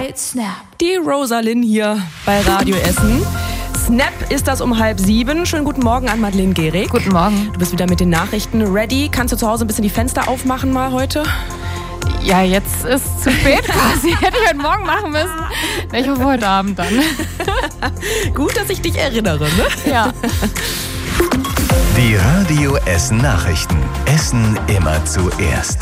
right, snap. Die Rosalind hier bei Radio Essen. Snap ist das um 6:30. Schönen guten Morgen an Madeleine Gehrig. Guten Morgen. Du bist wieder mit den Nachrichten ready. Kannst du zu Hause ein bisschen die Fenster aufmachen mal heute? Ja, jetzt ist zu spät quasi. Hätte ich heute Morgen machen müssen. Ich hoffe heute Abend dann. Gut, dass ich dich erinnere, ne? Ja. Die Radio Essen Nachrichten. Essen immer zuerst.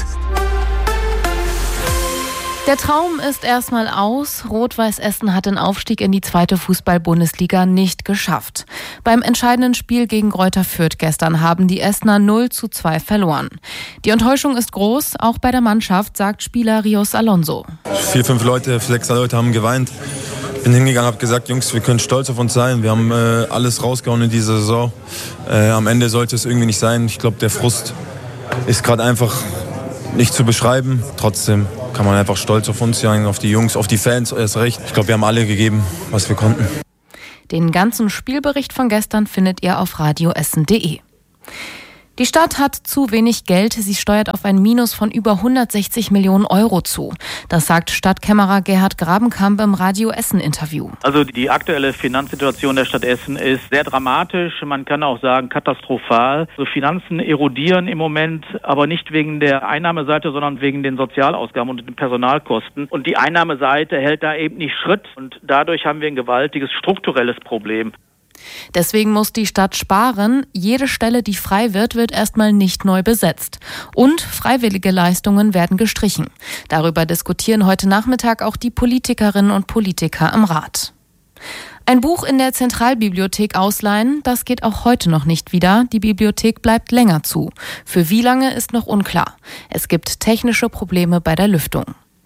Der Traum ist erstmal aus. Rot-Weiß Essen hat den Aufstieg in die 2. Fußball-Bundesliga nicht geschafft. Beim entscheidenden Spiel gegen Greuther Fürth gestern haben die Essener 0:2 verloren. Die Enttäuschung ist groß, auch bei der Mannschaft, sagt Spieler Rios Alonso. 6 Leute haben geweint. Bin hingegangen, habe gesagt, Jungs, wir können stolz auf uns sein. Wir haben alles rausgehauen in dieser Saison. Am Ende sollte es irgendwie nicht sein. Ich glaube, der Frust ist gerade einfach nicht zu beschreiben. Trotzdem kann man einfach stolz auf uns sein, auf die Jungs, auf die Fans erst recht. Ich glaube, wir haben alle gegeben, was wir konnten. Den ganzen Spielbericht von gestern findet ihr auf radioessen.de. Die Stadt hat zu wenig Geld. Sie steuert auf ein Minus von über 160 Millionen Euro zu. Das sagt Stadtkämmerer Gerhard Grabenkamp im Radio Essen-Interview. Also die aktuelle Finanzsituation der Stadt Essen ist sehr dramatisch. Man kann auch sagen katastrophal. Also Finanzen erodieren im Moment, aber nicht wegen der Einnahmeseite, sondern wegen den Sozialausgaben und den Personalkosten. Und die Einnahmeseite hält da eben nicht Schritt. Und dadurch haben wir ein gewaltiges strukturelles Problem. Deswegen muss die Stadt sparen. Jede Stelle, die frei wird, wird erstmal nicht neu besetzt. Und freiwillige Leistungen werden gestrichen. Darüber diskutieren heute Nachmittag auch die Politikerinnen und Politiker im Rat. Ein Buch in der Zentralbibliothek ausleihen, das geht auch heute noch nicht wieder. Die Bibliothek bleibt länger zu. Für wie lange ist noch unklar. Es gibt technische Probleme bei der Lüftung.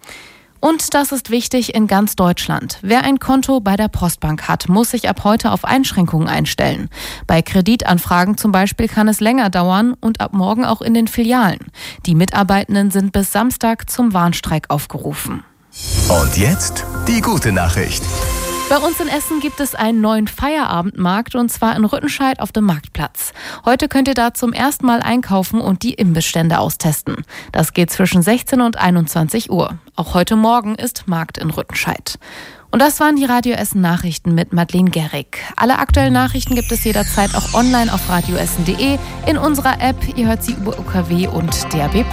Und das ist wichtig in ganz Deutschland. Wer ein Konto bei der Postbank hat, muss sich ab heute auf Einschränkungen einstellen. Bei Kreditanfragen zum Beispiel kann es länger dauern und ab morgen auch in den Filialen. Die Mitarbeitenden sind bis Samstag zum Warnstreik aufgerufen. Und jetzt die gute Nachricht. Bei uns in Essen gibt es einen neuen Feierabendmarkt und zwar in Rüttenscheid auf dem Marktplatz. Heute könnt ihr da zum ersten Mal einkaufen und die Imbissstände austesten. Das geht zwischen 16 und 21 Uhr. Auch heute Morgen ist Markt in Rüttenscheid. Und das waren die Radio Essen Nachrichten mit Madeleine Gehrig. Alle aktuellen Nachrichten gibt es jederzeit auch online auf radioessen.de, in unserer App. Ihr hört sie über UKW und DAB+.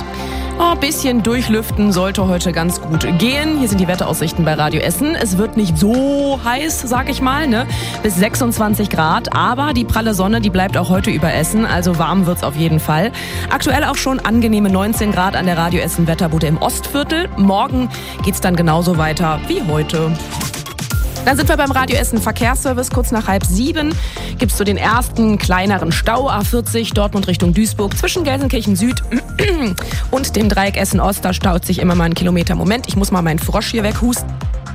Ein bisschen durchlüften sollte heute ganz gut gehen. Hier sind die Wetteraussichten bei Radio Essen. Es wird nicht so heiß, sag ich mal, ne? Bis 26 Grad. Aber die pralle Sonne, die bleibt auch heute über Essen. Also warm wird's auf jeden Fall. Aktuell auch schon angenehme 19 Grad an der Radio Essen Wetterbude im Ostviertel. Morgen geht's dann genauso weiter wie heute. Dann sind wir beim Radio Essen Verkehrsservice. Kurz nach 6:30 gibt's so den ersten kleineren Stau. A40 Dortmund Richtung Duisburg zwischen Gelsenkirchen Süd und dem Dreieck Essen Ost. Da staut sich immer mal ein Kilometer. Moment, ich muss mal meinen Frosch hier weghusten.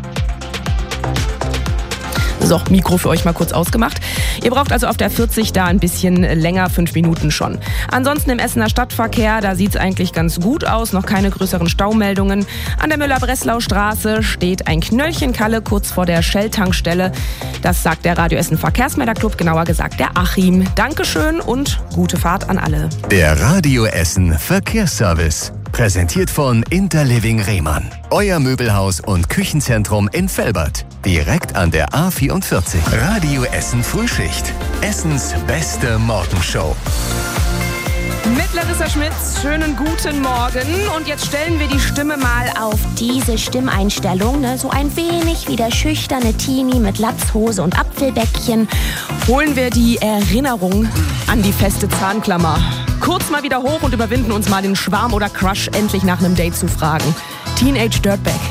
So, Mikro für euch mal kurz ausgemacht. Ihr braucht also auf der 40 da ein bisschen länger, 5 Minuten schon. Ansonsten im Essener Stadtverkehr, da sieht's eigentlich ganz gut aus. Noch keine größeren Staumeldungen. An der Müller-Breslau-Straße steht ein Knöllchen Kalle kurz vor der Shell-Tankstelle. Das sagt der Radio Essen Verkehrsmelderclub, genauer gesagt der Achim. Dankeschön und gute Fahrt an alle. Der Radio Essen Verkehrsservice. Präsentiert von Interliving Rehmann. Euer Möbelhaus und Küchenzentrum in Velbert. Direkt an der A44. Radio Essen Frühschicht. Essens beste Morgenshow. Mit Larissa Schmitz, schönen guten Morgen. Und jetzt stellen wir die Stimme mal auf Diese Stimmeinstellung, ne? So ein wenig wie der schüchterne Teenie mit Latzhose und Apfelbäckchen. Holen wir die Erinnerung an die feste Zahnklammer. Kurz mal wieder hoch und überwinden uns mal den Schwarm oder Crush endlich nach einem Date zu fragen. Teenage Dirtbag.